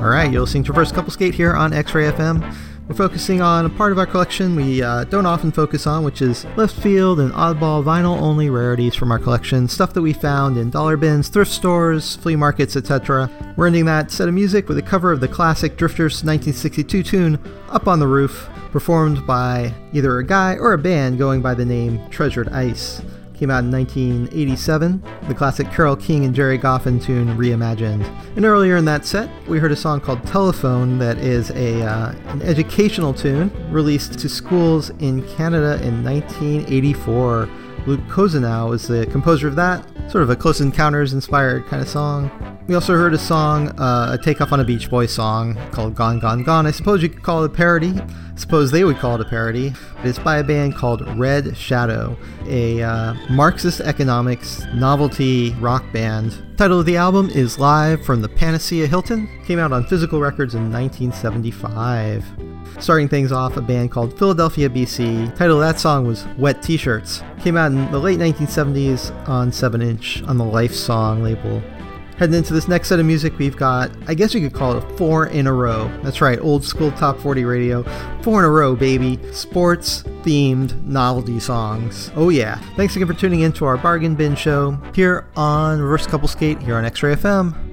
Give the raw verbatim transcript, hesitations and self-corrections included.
Alright, you're listening to Reverse Couple Skate here on X-Ray F M. We're focusing on a part of our collection we uh, don't often focus on, which is left field and oddball vinyl-only rarities from our collection, stuff that we found in dollar bins, thrift stores, flea markets, et cetera. We're ending that set of music with a cover of the classic Drifters nineteen sixty-two tune, Up on the Roof, performed by either a guy or a band going by the name Treasured Ice. Came out in nineteen eighty-seven, the classic Carole King and Jerry Goffin tune reimagined. And earlier in that set, we heard a song called Telephone that is a uh, an educational tune released to schools in Canada in nineteen eighty-four. Luke Kozanow is the composer of that, sort of a Close Encounters inspired kind of song. We also heard a song, uh, a takeoff on a Beach Boys song called Gone, Gone, Gone. I suppose you could call it a parody. I suppose they would call it a parody. But it's by a band called Red Shadow, a uh, Marxist economics novelty rock band. The title of the album is Live from the Panacea Hilton. Came out on Physical Records in nineteen seventy-five. Starting things off, a band called Philadelphia, B C. The title of that song was Wet T-Shirts. Came out in the late nineteen seventies on seven inch on the Life Song label. Heading into this next set of music, we've got, I guess you could call it a four in a row. That's right, old school top forty radio. Four in a row, baby. Sports-themed novelty songs. Oh yeah. Thanks again for tuning in to our Bargain Bin show here on Reverse Couple Skate here on X-Ray F M.